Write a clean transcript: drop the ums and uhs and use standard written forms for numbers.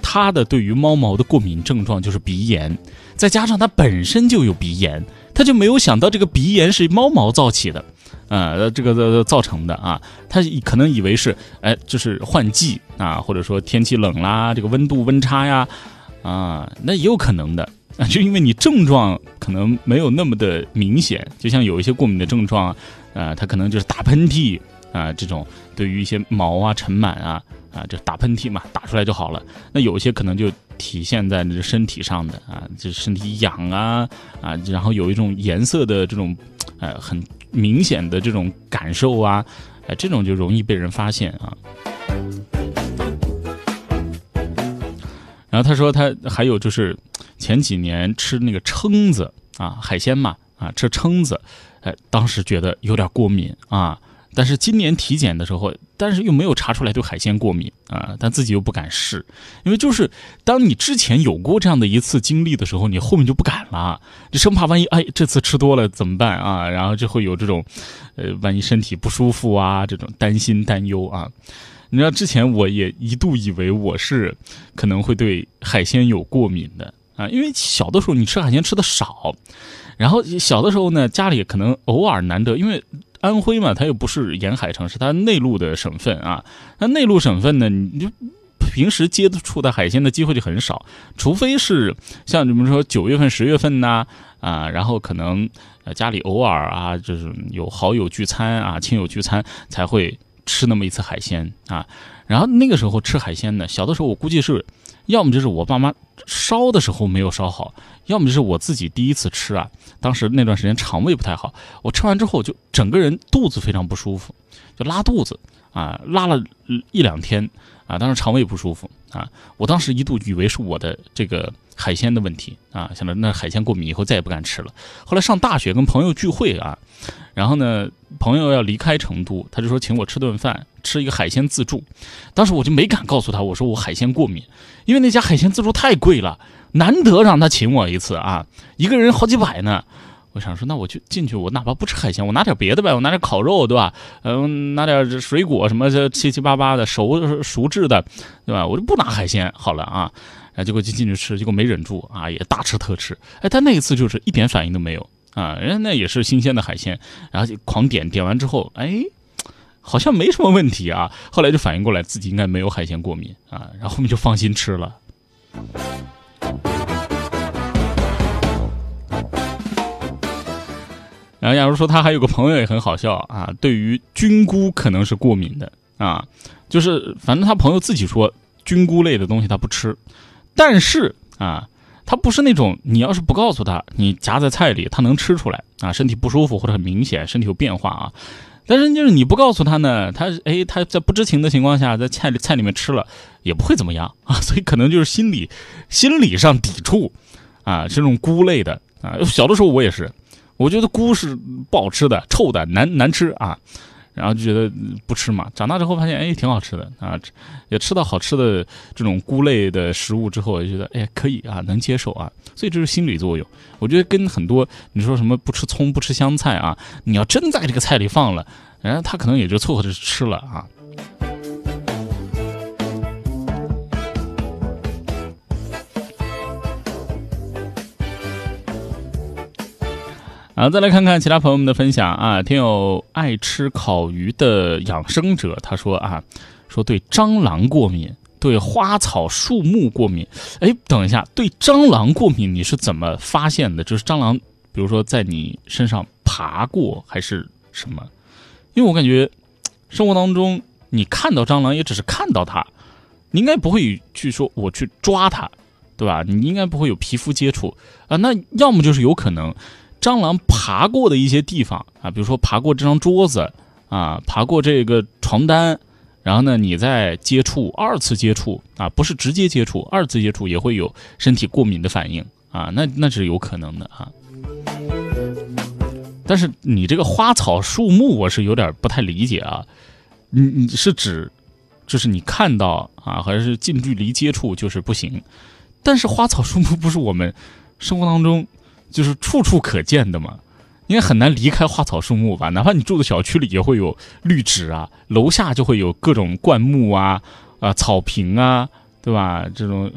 他的对于猫毛的过敏症状就是鼻炎，再加上他本身就有鼻炎，他就没有想到这个鼻炎是猫毛造起的，这个造成的啊，他可能以为是就是换季啊，或者说天气冷啦，这个温度温差呀，那也有可能的。就因为你症状可能没有那么的明显，就像有一些过敏的症状，它可能就是打喷嚏这种对于一些毛啊尘螨就打喷嚏嘛，打出来就好了。那有一些可能就体现在这身体上的就是身体痒然后有一种颜色的这种很明显的这种感受这种就容易被人发现啊。然后他说他还有就是前几年吃那个蛏子海鲜嘛吃蛏子，当时觉得有点过敏但是今年体检的时候，但是又没有查出来对海鲜过敏但自己又不敢试，因为就是当你之前有过这样的一次经历的时候，你后面就不敢了，就生怕万一这次吃多了怎么办然后就会有这种万一身体不舒服这种担心担忧你知道之前我也一度以为我是可能会对海鲜有过敏的因为小的时候你吃海鲜吃的少，然后小的时候呢家里可能偶尔难得，因为安徽嘛它又不是沿海城市，它内陆的省份那内陆省份呢你就平时接触到海鲜的机会就很少，除非是像你们说9月份10月份然后可能家里偶尔就是有好友聚餐亲友聚餐才会吃那么一次海鲜然后那个时候吃海鲜呢，小的时候我估计是要么就是我爸妈烧的时候没有烧好，要么就是我自己第一次吃当时那段时间肠胃不太好，我吃完之后就整个人肚子非常不舒服，就拉肚子拉了1-2天当时肠胃不舒服我当时一度以为是我的这个海鲜的问题想着那海鲜过敏以后再也不敢吃了。后来上大学跟朋友聚会然后呢朋友要离开成都，他就说请我吃顿饭，吃一个海鲜自助。当时我就没敢告诉他我说我海鲜过敏，因为那家海鲜自助太贵了，难得让他请我一次一个人好几百呢。我想说那我就进去，我哪怕不吃海鲜，我拿点别的呗，我拿点烤肉对吧拿点水果什么这七七八八的熟制的对吧，我就不拿海鲜好了结果就进去吃，结果没忍住也大吃特吃但那一次就是一点反应都没有人家那也是新鲜的海鲜，然后就狂点完之后好像没什么问题后来就反应过来自己应该没有海鲜过敏然后后面就放心吃了。然后假如说他还有个朋友也很好笑对于菌菇可能是过敏的就是反正他朋友自己说菌菇类的东西他不吃，但是他不是那种你要是不告诉他，你夹在菜里他能吃出来身体不舒服或者很明显身体有变化但是就是你不告诉他呢，他在不知情的情况下在菜里面吃了也不会怎么样所以可能就是心理上抵触这种菇类的小的时候我也是，我觉得菇是不好吃的，臭的，难吃然后就觉得不吃嘛。长大之后发现挺好吃的也吃到好吃的这种菇类的食物之后，就觉得可以能接受所以这是心理作用。我觉得跟很多你说什么不吃葱不吃香菜你要真在这个菜里放了，然后他可能也就凑合着吃了再来看看其他朋友们的分享听友爱吃烤鱼的养生者他说说对蟑螂过敏，对花草树木过敏。等一下，对蟑螂过敏你是怎么发现的？就是蟑螂比如说在你身上爬过还是什么？因为我感觉生活当中你看到蟑螂也只是看到它，你应该不会去说我去抓它，对吧？你应该不会有皮肤接触那要么就是有可能蟑螂爬过的一些地方比如说爬过这张桌子爬过这个床单，然后呢你再接触2次接触不是直接接触，2次接触也会有身体过敏的反应那是有可能的但是你这个花草树木我是有点不太理解你是指就是你看到还是近距离接触就是不行？但是花草树木不是我们生活当中就是处处可见的嘛，应该很难离开花草树木吧？哪怕你住的小区里也会有绿植楼下就会有各种灌木草坪对吧？这种